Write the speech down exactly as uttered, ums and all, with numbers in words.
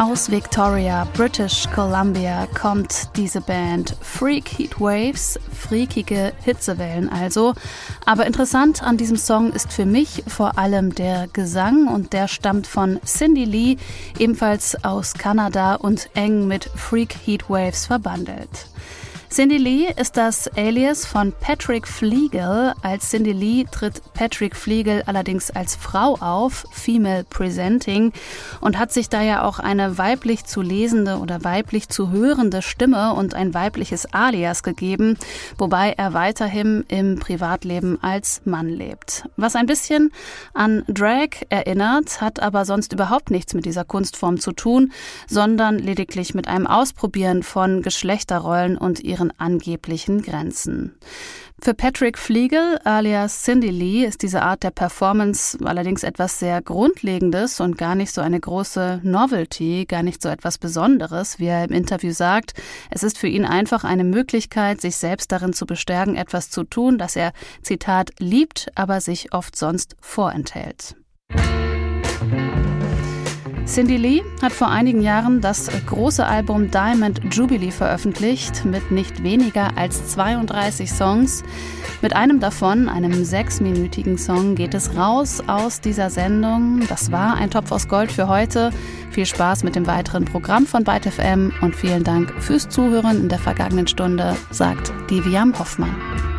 Aus Victoria, British Columbia, kommt diese Band. Freak Heatwaves, freakige Hitzewellen also. Aber interessant an diesem Song ist für mich vor allem der Gesang, und der stammt von Cindy Lee, ebenfalls aus Kanada und eng mit Freak Heatwaves verbandelt. Cindy Lee ist das Alias von Patrick Flegel. Als Cindy Lee tritt Patrick Flegel allerdings als Frau auf, female presenting, und hat sich daher auch eine weiblich zu lesende oder weiblich zu hörende Stimme und ein weibliches Alias gegeben, wobei er weiterhin im Privatleben als Mann lebt. Was ein bisschen an Drag erinnert, hat aber sonst überhaupt nichts mit dieser Kunstform zu tun, sondern lediglich mit einem Ausprobieren von Geschlechterrollen und ihren angeblichen Grenzen. Für Patrick Flegel alias Cindy Lee ist diese Art der Performance allerdings etwas sehr Grundlegendes und gar nicht so eine große Novelty, gar nicht so etwas Besonderes, wie er im Interview sagt. Es ist für ihn einfach eine Möglichkeit, sich selbst darin zu bestärken, etwas zu tun, das er, Zitat, liebt, aber sich oft sonst vorenthält. Cindy Lee hat vor einigen Jahren das große Album Diamond Jubilee veröffentlicht mit nicht weniger als zweiunddreißig Songs. Mit einem davon, einem sechsminütigen Song, geht es raus aus dieser Sendung. Das war ein Topf aus Gold für heute. Viel Spaß mit dem weiteren Programm von Byte F M und vielen Dank fürs Zuhören in der vergangenen Stunde, sagt Deviam Hoffmann.